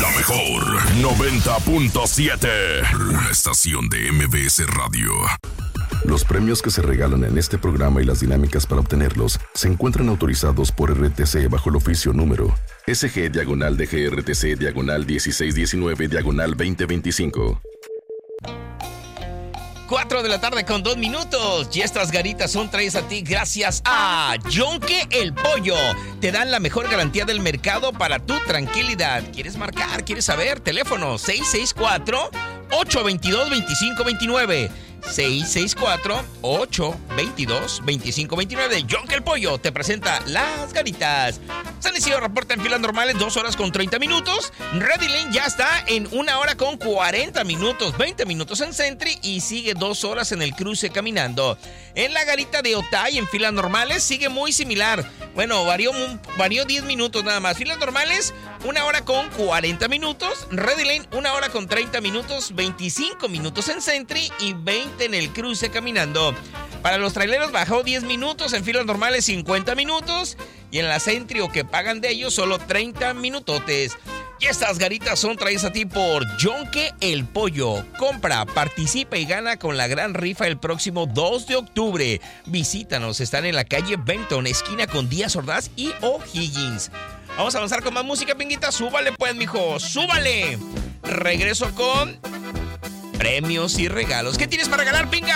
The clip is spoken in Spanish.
La mejor 90.7. Una estación de MBS Radio. Los premios que se regalan en este programa y las dinámicas para obtenerlos se encuentran autorizados por RTC bajo el oficio número SG-DGRTC/1619/2025. 4 de la tarde con 2 minutos. Y estas garitas son traídas a ti gracias a Yonke el Pollo. Te dan la mejor garantía del mercado para tu tranquilidad. ¿Quieres marcar? ¿Quieres saber? Teléfono 664-822-2529. 664-822-2529. Yonke el Pollo te presenta las garitas. San Isidro reporta en filas normales 2 horas con 30 minutos. Ready Lane ya está en 1 hora con 40 minutos. 20 minutos en Sentry y sigue 2 horas en el cruce caminando. En la garita de Otay en filas normales sigue muy similar. Bueno, varió 10 minutos nada más. Filas normales 1 hora con 40 minutos. Ready Lane 1 hora con 30 minutos. 25 minutos en Sentry y 20 en el cruce caminando. Para los traileros bajó 10 minutos, en filas normales 50 minutos y en la Sentry o que pagan de ellos solo 30 minutotes. Y estas garitas son traídas a ti por Yonke el Pollo. Compra, participa y gana con la gran rifa el próximo 2 de octubre. Visítanos, están en la calle Benton, esquina con Díaz Ordaz y O'Higgins. Vamos a avanzar con más música, Pinguita. Súbale pues, mijo, súbale. Regreso con premios y regalos. ¿Qué tienes para regalar, Pinga?